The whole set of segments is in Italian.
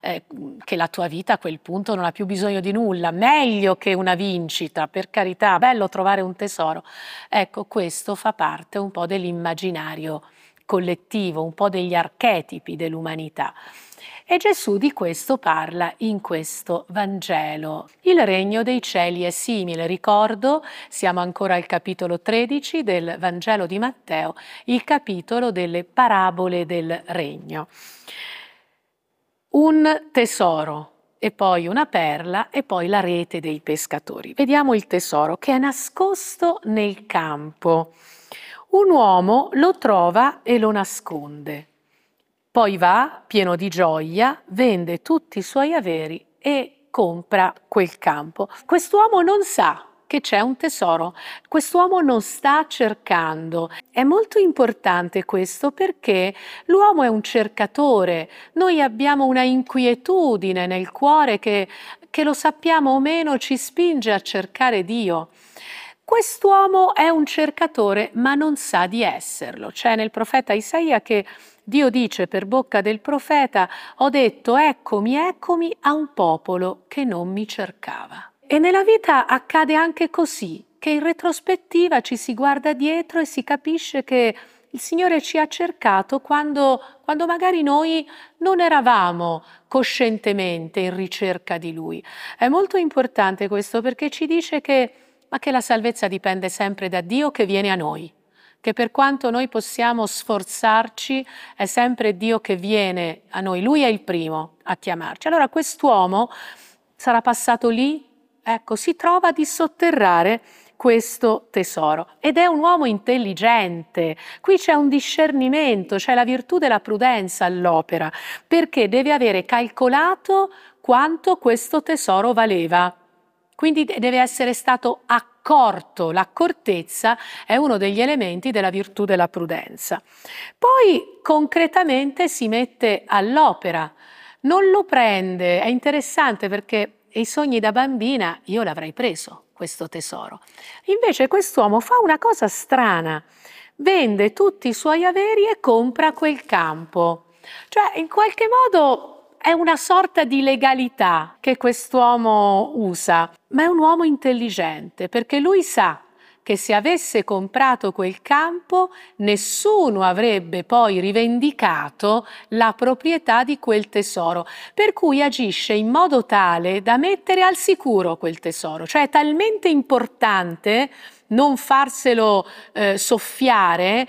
che la tua vita a quel punto non ha più bisogno di nulla, meglio che una vincita, per carità, bello trovare un tesoro. Ecco, questo fa parte un po' dell'immaginario collettivo, un po' degli archetipi dell'umanità. E Gesù di questo parla in questo Vangelo. Il regno dei cieli è simile, ricordo, siamo ancora al capitolo 13 del Vangelo di Matteo, il capitolo delle parabole del regno. Un tesoro e poi una perla e poi la rete dei pescatori. Vediamo il tesoro che è nascosto nel campo. Un uomo lo trova e lo nasconde. Poi va, pieno di gioia, vende tutti i suoi averi e compra quel campo. Quest'uomo non sa che c'è un tesoro, quest'uomo non sta cercando. È molto importante questo perché l'uomo è un cercatore, noi abbiamo una inquietudine nel cuore che lo sappiamo o meno ci spinge a cercare Dio. Quest'uomo è un cercatore ma non sa di esserlo. C'è nel profeta Isaia che Dio dice per bocca del profeta: ho detto eccomi, eccomi a un popolo che non mi cercava. E nella vita accade anche così, che in retrospettiva ci si guarda dietro e si capisce che il Signore ci ha cercato quando magari noi non eravamo coscientemente in ricerca di Lui. È molto importante questo perché ci dice che la salvezza dipende sempre da Dio che viene a noi, che per quanto noi possiamo sforzarci è sempre Dio che viene a noi, Lui è il primo a chiamarci. Allora quest'uomo sarà passato lì, ecco, si trova a dissotterrare questo tesoro ed è un uomo intelligente. Qui c'è un discernimento, c'è la virtù della prudenza all'opera, perché deve avere calcolato quanto questo tesoro valeva. Quindi deve essere stato accorto, l'accortezza è uno degli elementi della virtù della prudenza. Poi concretamente si mette all'opera, non lo prende, è interessante perché i sogni da bambina io l'avrei preso questo tesoro. Invece quest'uomo fa una cosa strana, vende tutti i suoi averi e compra quel campo. Cioè in qualche modo è una sorta di legalità che quest'uomo usa, ma è un uomo intelligente perché lui sa che se avesse comprato quel campo nessuno avrebbe poi rivendicato la proprietà di quel tesoro, per cui agisce in modo tale da mettere al sicuro quel tesoro, cioè è talmente importante non farselo soffiare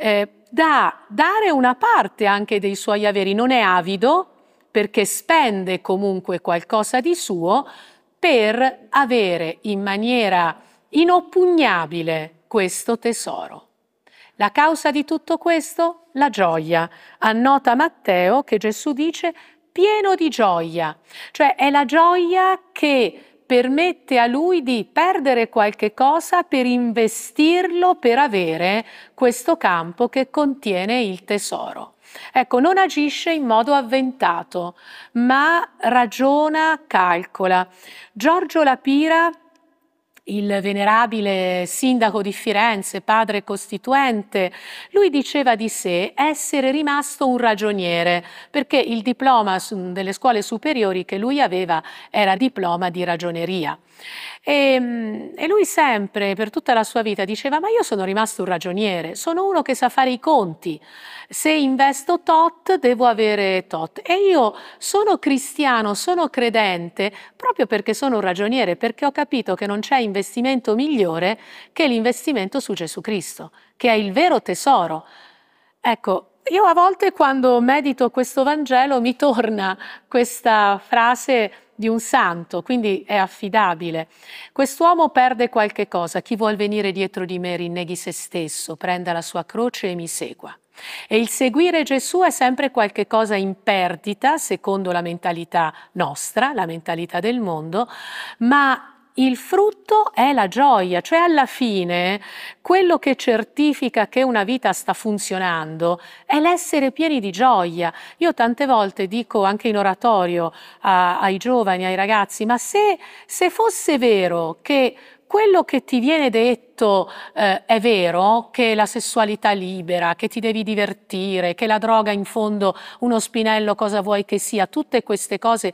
da dare una parte anche dei suoi averi, non è avido, perché spende comunque qualcosa di suo per avere in maniera inoppugnabile questo tesoro. La causa di tutto questo? La gioia. Annota Matteo che Gesù dice pieno di gioia, cioè è la gioia che permette a lui di perdere qualche cosa per investirlo per avere questo campo che contiene il tesoro. Ecco, non agisce in modo avventato, ma ragiona, calcola. Giorgio La Pira, il venerabile sindaco di Firenze, padre costituente, lui diceva di sé essere rimasto un ragioniere, perché il diploma delle scuole superiori che lui aveva era diploma di ragioneria. E lui sempre, per tutta la sua vita, diceva: ma io sono rimasto un ragioniere, sono uno che sa fare i conti, se investo tot devo avere tot. E io sono cristiano, sono credente, proprio perché sono un ragioniere, perché ho capito che non c'è investimento migliore che l'investimento su Gesù Cristo, che è il vero tesoro. Ecco, io a volte quando medito questo Vangelo mi torna questa frase di un santo, quindi è affidabile. Quest'uomo perde qualche cosa, chi vuol venire dietro di me rinneghi se stesso, prenda la sua croce e mi segua. E il seguire Gesù è sempre qualche cosa in perdita, secondo la mentalità nostra, la mentalità del mondo, ma il frutto è la gioia, cioè alla fine quello che certifica che una vita sta funzionando è l'essere pieni di gioia. Io tante volte dico anche in oratorio ai giovani, ai ragazzi, ma se fosse vero che quello che ti viene detto è vero, che la sessualità libera, che ti devi divertire, che la droga in fondo uno spinello cosa vuoi che sia, tutte queste cose